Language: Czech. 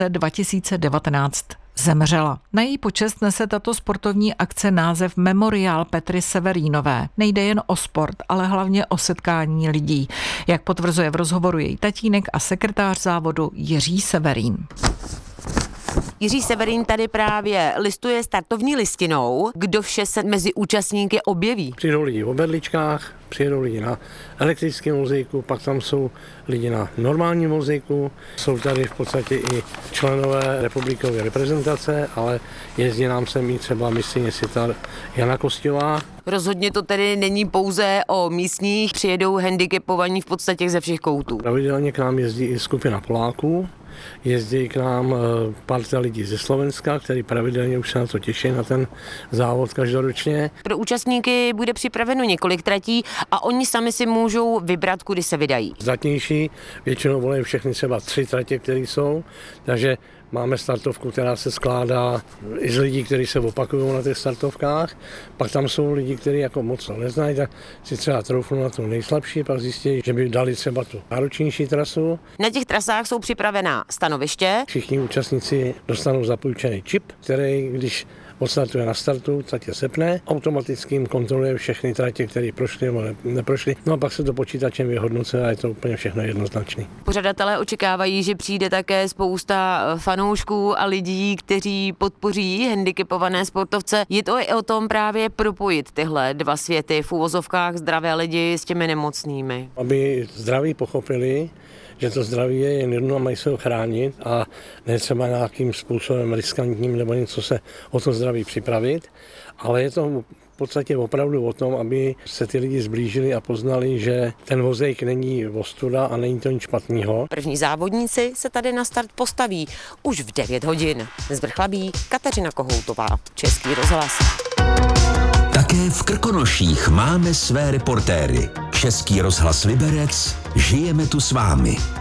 2019 zemřela. Na její počest nese tato sportovní akce název Memoriál Petry Severínové. Nejde jen o sport, ale hlavně o setkání lidí. Jak potvrzuje v rozhovoru její tatínek a sekretář závodu Jiří Severín. Jiří Severín tady právě listuje startovní listinou. Kdo vše se mezi účastníky objeví? Přijdou lidi v berličkách, přijedou lidi na elektrickém vozíku, pak tam jsou lidi na normálním vozíku. Jsou tady v podstatě i členové republikové reprezentace, ale jezdí nám sem i třeba mistryně světa Jana Kosťová. Rozhodně to tedy není pouze o místních, přijedou handicapovaní v podstatě ze všech koutů. Pravidelně k nám jezdí i skupina Poláků. Jezdí k nám parta lidí ze Slovenska, kteří pravidelně už se na to těší, na ten závod každoročně. Pro účastníky bude připraveno několik tratí a oni sami si můžou vybrat, kudy se vydají. Zdatnější většinou volí všechny třeba 3 tratě, které jsou, takže máme startovku, která se skládá i z lidí, kteří se opakují na těch startovkách. Pak tam jsou lidi, kteří jako moc to neznají, tak si třeba troufnou na tu nejslabší, pak zjistí, že by dali třeba tu náročnější trasu. Na těch trasách jsou připravená stanoviště. Všichni účastníci dostanou zapůjčený čip, který, když odstartuje na startu, tratě sepne, automaticky jim kontroluje všechny tratě, které prošly nebo neprošly. No a pak se to počítačem vyhodnocuje a je to úplně všechno jednoznačný. Pořadatelé očekávají, že přijde také spousta fanoušků a lidí, kteří podpoří handicapované sportovce. Je to i o tom právě propojit tyhle dva světy, v uvozovkách zdravé lidi s těmi nemocnými. Aby zdraví pochopili, že to zdraví je jen jedno a mají se ho chránit a ne třeba nějakým způsobem riskantním nebo něco se o to zdraví připravit, ale je to v podstatě opravdu o tom, aby se ty lidi zblížili a poznali, že ten vozejk není ostuda a není to nic špatného. První závodníci se tady na start postaví už v 9 hodin. Z Vrchlabí Kateřina Kohoutová, Český rozhlas. Také v Krkonoších máme své reportéry. Český rozhlas Liberec, žijeme tu s vámi.